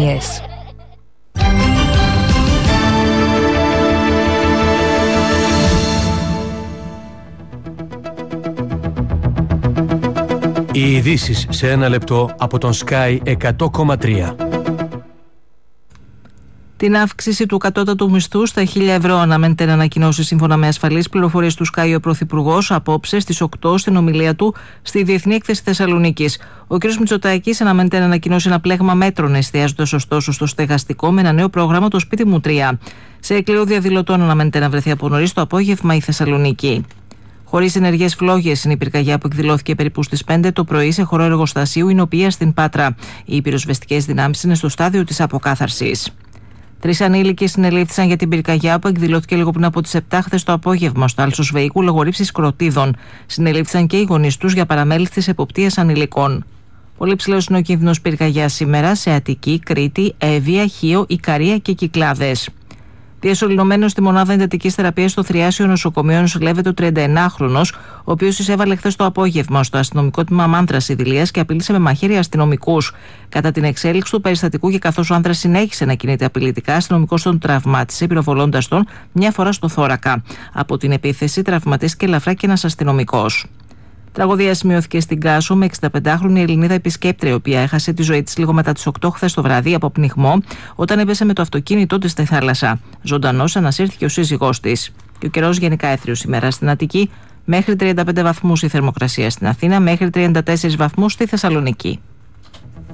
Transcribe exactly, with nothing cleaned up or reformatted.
επικοινωνίες. Οι ειδήσεις σε ένα λεπτό από τον Sky εκατό κόμμα τρία. Την αύξηση του κατώτατου μισθού στα χίλια ευρώ αναμένεται να ανακοινώσει σύμφωνα με ασφαλείς πληροφορίες του Sky ο Πρωθυπουργός απόψε στις οκτώ στην ομιλία του στη Διεθνή Έκθεση Θεσσαλονίκης. Ο κ. Μητσοτάκης αναμένεται να ανακοινώσει ένα πλέγμα μέτρων, εστιάζοντας ωστόσο στο στεγαστικό με ένα νέο πρόγραμμα, το Σπίτι μου τρία. Σε εκλέο διαδηλωτών αναμένεται να βρεθεί από νωρίς το απόγευμα η Θεσσαλονίκη. Χωρίς ενεργές φλόγες είναι η πυρκαγιά που εκδηλώθηκε περίπου στις πέντε το πρωί σε χώρο εργοστασίου Ινοπία στην Πάτρα. Οι πυροσβεστικές δυνάμεις είναι στο στάδιο της αποκάθαρσης. Τρεις ανήλικοι συνελήφθησαν για την πυρκαγιά που εκδηλώθηκε λίγο πριν από τις επτά χθες το απόγευμα στο Άλσος Βεϊκού λόγω ρήψης κροτίδων. Συνελήφθησαν και οι γονείς τους για παραμέληση της εποπτείας ανηλικών. Πολύ ψηλός είναι ο κίνδυνος πυρκαγιάς σήμερα σε Αττική, Κρήτη, Εύβοια, Χίο, Ικαρία και Κυκλάδες. Διασωληνωμένος στη μονάδα εντατικής θεραπείας στο Θριάσιο Νοσοκομείο νοσηλεύεται ο τριανταενάχρονος, ο οποίος εισέβαλε χθες το απόγευμα στο αστυνομικό τμήμα Μάντρας Ιδηλίας και απειλήσε με μαχαίρι αστυνομικούς. Κατά την εξέλιξη του περιστατικού και καθώς ο άνδρας συνέχισε να κινείται απειλητικά, αστυνομικός τον τραυμάτισε, πυροβολώντας τον μια φορά στο θώρακα. Από την επίθεση τραυματίστηκε ελαφρά και ένας αστυνομικός. Τραγωδία σημειώθηκε στην Κάσο με εξηνταπεντάχρονη Ελληνίδα επισκέπτρια, η οποία έχασε τη ζωή της λίγο μετά τις οκτώ χθες το βράδυ από πνιγμό, όταν έπεσε με το αυτοκίνητό της στη θάλασσα. Ζωντανός ανασύρθηκε ο σύζυγός της. Και ο καιρός γενικά έθριος σήμερα στην Αττική, μέχρι τριάντα πέντε βαθμούς η θερμοκρασία στην Αθήνα, μέχρι τριάντα τέσσερις βαθμούς στη Θεσσαλονίκη.